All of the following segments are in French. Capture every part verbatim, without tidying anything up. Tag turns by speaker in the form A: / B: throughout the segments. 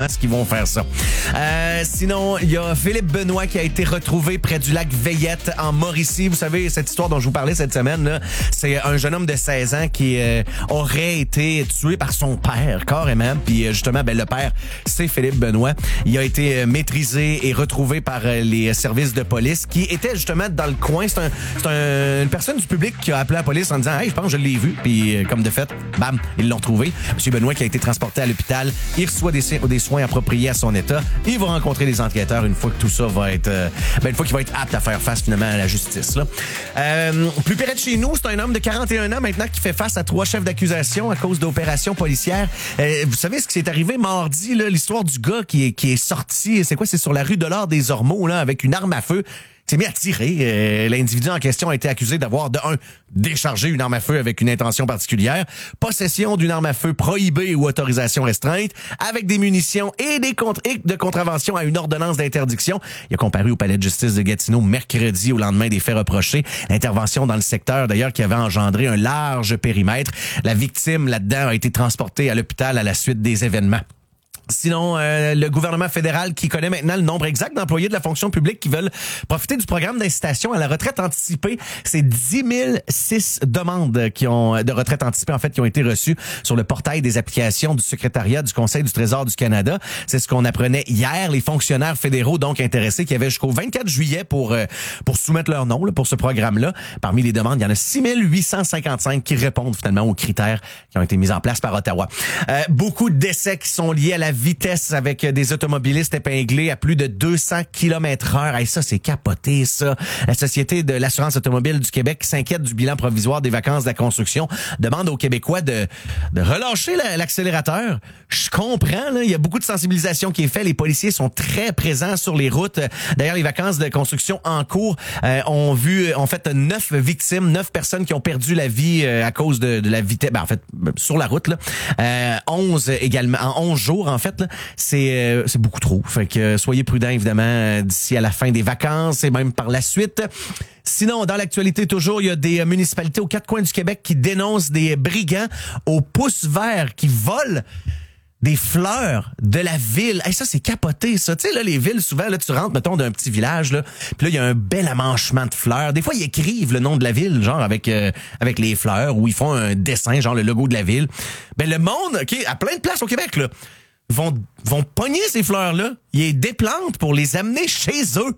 A: ce qu'ils vont faire ça. Euh, sinon, il y a Philippe Benoît qui a été retrouvé près du lac Veillette en Mauricie. Vous savez, cette histoire dont je vous parlais cette semaine, là, c'est un jeune homme de seize ans qui euh, aurait été tué par son père, carrément. Puis justement, ben le père, c'est Philippe Benoît. Il a été maîtrisé et retrouvé par les services de police qui étaient justement dans le coin. C'est, un, c'est un, une personne du public qui a appelé la police en disant « Hey, je pense que je l'ai vu. » Puis comme de fait, bam, ils l'ont trouvé. M. Benoît qui a été transporté à l'hôpital. Il reçoit des, des soins appropriés à son état. Il va rencontrer les enquêteurs une fois que tout ça va être... Euh, ben, une fois qu'il va être apte à faire face finalement à la justice. Là. Euh, plus près de chez nous, c'est un homme de quarante et un ans maintenant qui fait face à trois chefs d'accusation à cause d'opérations policières. Euh, vous savez ce qui s'est arrivé mardi, là, l'histoire du gars qui est, qui est sorti, c'est quoi, c'est sur la rue de l'Or des Ormeaux, là, avec une arme à feu. Il s'est mis à tirer. Euh, l'individu en question a été accusé d'avoir, de un, déchargé une arme à feu avec une intention particulière, possession d'une arme à feu prohibée ou autorisation restreinte, avec des munitions et des contre- et de contravention à une ordonnance d'interdiction. Il a comparu au palais de justice de Gatineau mercredi au lendemain des faits reprochés. L'intervention dans le secteur, d'ailleurs, qui avait engendré un large périmètre. La victime, là-dedans, a été transportée à l'hôpital à la suite des événements. Sinon, euh, le gouvernement fédéral qui connaît maintenant le nombre exact d'employés de la fonction publique qui veulent profiter du programme d'incitation à la retraite anticipée, c'est dix mille six demandes qui ont de retraite anticipée en fait qui ont été reçues sur le portail des applications du secrétariat du Conseil du Trésor du Canada. C'est ce qu'on apprenait hier. Les fonctionnaires fédéraux donc intéressés qui avaient jusqu'au vingt-quatre juillet pour euh, pour soumettre leur nom là, pour ce programme-là. Parmi les demandes, il y en a six mille huit cent cinquante-cinq qui répondent finalement aux critères qui ont été mis en place par Ottawa. Euh, beaucoup de décès qui sont liés à la vitesse avec des automobilistes épinglés à plus de deux cents kilomètres heure. Hey, ça, c'est capoté, ça. La Société de l'assurance automobile du Québec s'inquiète du bilan provisoire des vacances de la construction, demande aux Québécois de, de relâcher la, l'accélérateur. Je comprends, là, il y a beaucoup de sensibilisation qui est faite. Les policiers sont très présents sur les routes. D'ailleurs, les vacances de construction en cours euh, ont vu, en fait, neuf victimes, neuf personnes qui ont perdu la vie euh, à cause de, de la vitesse, ben, en fait, sur la route, là. Euh, onze également, en onze jours, en fait. Là, c'est euh, c'est beaucoup trop. Fait que euh, soyez prudents évidemment euh, d'ici à la fin des vacances et même par la suite. Sinon, dans l'actualité toujours, il y a des euh, municipalités aux quatre coins du Québec qui dénoncent des brigands au pouce vert qui volent des fleurs de la ville. Hey, ça, c'est capoté, ça. Tu sais, là, les villes, souvent, là, tu rentres, mettons, d'un petit village, là, puis là, il y a un bel amanchement de fleurs. Des fois, ils écrivent le nom de la ville, genre, avec euh, avec les fleurs, ou ils font un dessin, genre, le logo de la ville. Ben, le monde, OK, à plein de places au Québec, là, vont vont pogner ces fleurs-là, ils les déplantent pour les amener chez eux.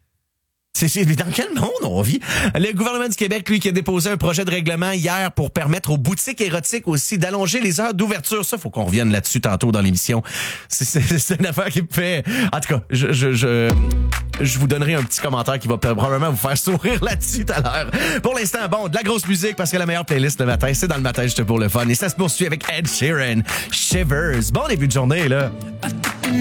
A: C'est, c'est dans quel monde on vit? Le gouvernement du Québec, lui, qui a déposé un projet de règlement hier pour permettre aux boutiques érotiques aussi d'allonger les heures d'ouverture. Ça, faut qu'on revienne là-dessus tantôt dans l'émission. C'est, c'est, c'est une affaire qui me fait... En tout cas, je, je, je, je vous donnerai un petit commentaire qui va probablement vous faire sourire là-dessus tout à l'heure. Pour l'instant, bon, de la grosse musique, parce que la meilleure playlist le matin, c'est dans le matin, juste pour le fun. Et ça se poursuit avec Ed Sheeran, Shivers. Bon début de journée, là.